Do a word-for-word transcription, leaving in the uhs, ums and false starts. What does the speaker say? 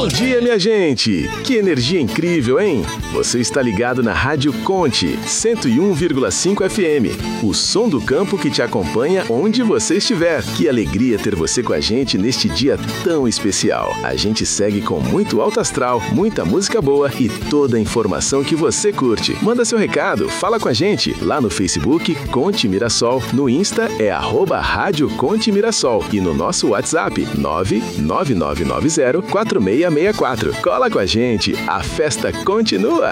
dia, minha gente! Que energia incrível, hein? Você está ligado na Rádio Conte, cento e um vírgula cinco F M. O som do campo que te acompanha onde você estiver. Que alegria ter você com a gente neste dia tão especial. A gente segue com muito alto astral, muita música boa e toda a informação que você curte. Manda seu recado, fala com a gente lá no Facebook Conte Mirassol, no Insta é arroba Rádio Conte Mirassol e no nosso WhatsApp nove nove nove nove zero quatro seis seis quatro. Cola com a gente, a festa continua!